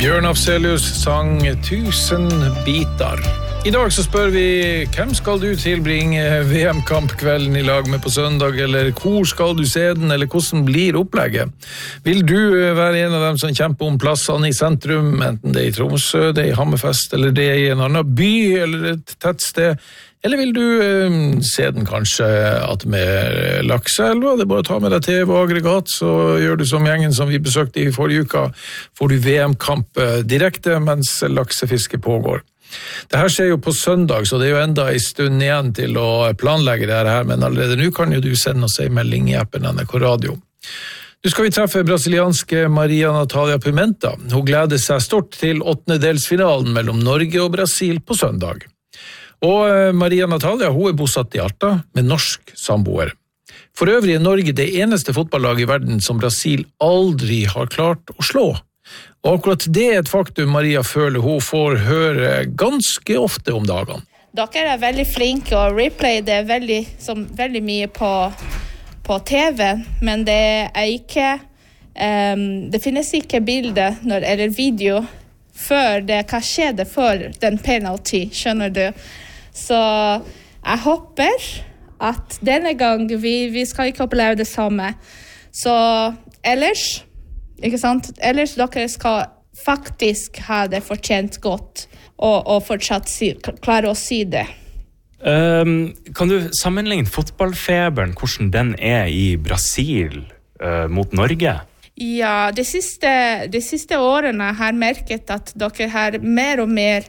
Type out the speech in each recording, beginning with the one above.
Bjørn Afzelius sang 1000 bitar. I dag så spør vi, hvem skal du tilbringe VM-kampkvelden i lag med på søndag, eller hvor skal du se den, eller hvordan blir opplegget? Vil du være en av dem som kjemper om plassene i sentrum, enten det er i Tromsø, det er i Hammerfest, eller det er i en annen by, eller et tettsted? Eller vil du se den kanskje at med Lakseelva? Det er bare å ta med deg TV og aggregat, så gjør du som gjengen som vi besøkte i forrige uka. Får du VM-kamp direkte mens laksefiske pågår. Det her skjer jo på søndag, så det er jo enda en stund igjen til å planlegge det her, men allerede nå kan jo du sende oss en melding i appen NRK Radio. Nu skal vi treffe brasilianske Maria Natalia Pimenta. Hun gleder seg stort til 8-delsfinalen mellom Norge og Brasil på søndag. Og Maria Natalia, hun er bosatt i Alta med norsk samboer. For øvrig er Norge det eneste fotballag i verden som Brasil aldri har klart å slå. Og akkurat det er et faktum Maria føler hun får høre ganske ofte om dagene. Dere er veldig flinke og replay det veldig mye på TV, men det er ikke det finnes ikke bilder eller video før det kan skje det for den penalty, skjønner du? Så jeg håper at denne gang vi skal ikke oppleve det samme. Så ellers, ikke sant? Ellers dere skal faktisk ha det fortjent godt og fortsatt klare å si det. Kan du sammenligne fotballfeberen, hvordan den er i Brasil mot Norge? Ja, de siste årene har jeg merket at dere har mer og mer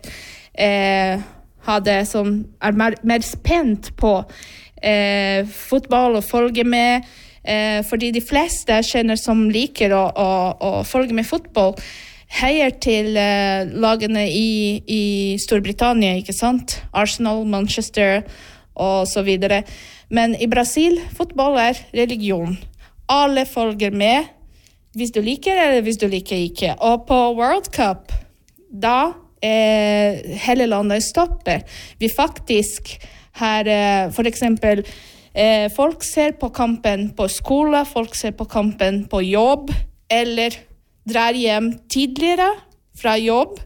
som er mer spent på fotball og følge med, fordi de fleste kjenner som liker å følge med fotball, heier til lagene i Storbritannia, ikke sant? Arsenal, Manchester og så videre. Men i Brasil, fotball er religion. Alle følger med, hvis du liker eller hvis du liker ikke. Og på World Cup, da hele landet stopper. Vi faktisk har, for eksempel, folk ser på kampen på skole, folk ser på kampen på jobb, eller drar hjem tidligere fra jobb,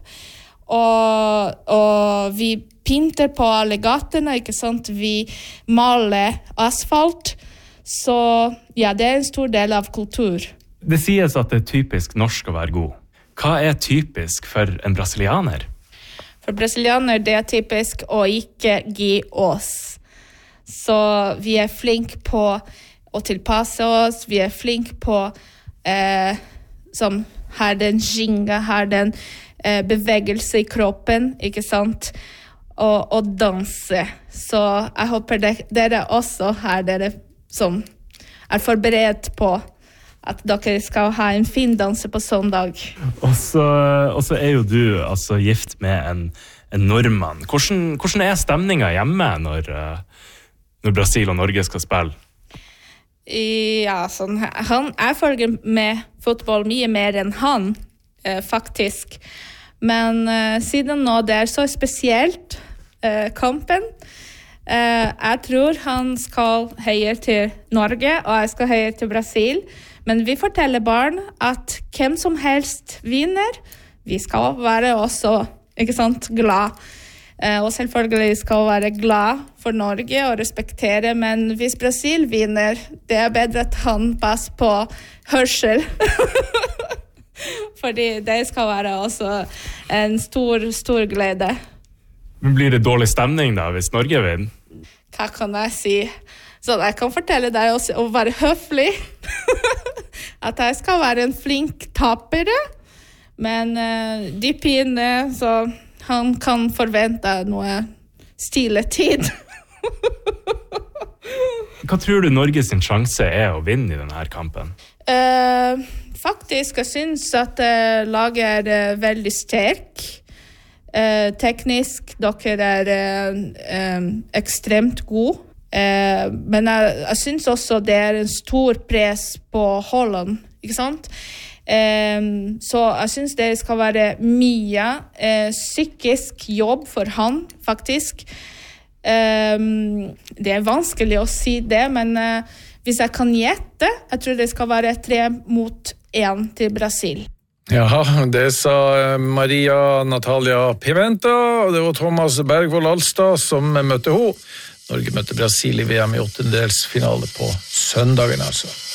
og vi pynter på alle gatene, ikke sant? Vi maler asfalt, så ja, det er en stor del av kultur. Det sies at det er typisk norsk å være god. Hva er typisk for en brasilianer? For brasilianer det er typisk å ikke gi oss. Så vi er flink på å tilpasse oss, vi er flink på som har den ginga, har den bevegelse i kroppen, ikke sant? Og danse. Så jeg håper dere også har dere som er forberedt på at dere skal ha en fin danse på søndag. Og så er jo du altså gift med en nordmann. Hvordan er stemningen hjemme når Brasil og Norge skal spille? Ja, jeg følger med fotball mye mer enn han, faktisk. Men siden nå det er så spesielt, kampen, jeg tror han skal heie til Norge, og jeg skal heie til Brasil. Men vi forteller barn at hvem som helst vinner, vi skal være også, ikke sant, glad. Og selvfølgelig skal være glad for Norge og respektere, men hvis Brasil vinner, det er bedre at han passer på hørsel. Fordi det skal være også en stor glede. Men blir det dårlig stemning da, hvis Norge vinner? Hva kan jeg si? Så jeg kan fortelle deg også å være høflig. At jeg skal være en flink tapere. Men de pine, så han kan forvente noe stille tid. Hva tror du Norges sjanse er å vinne i denne kampen? Faktisk, jeg synes at laget er veldig sterk. Teknisk, dere er ekstremt god. Men jeg synes også det er en stor press på Holland, ikke sant? Så jeg synes det skal være mye psykisk jobb for han, faktisk. Det er vanskelig å si det, men hvis jeg kan gjette, jeg tror det skal være 3-1 til Brasil. Ja, det sa Maria Natalia Pimenta, og det var Thomas Bergvold Alstad som møtte henne. Norge møtte Brasil i VM i 8-delsfinale på søndagen, altså.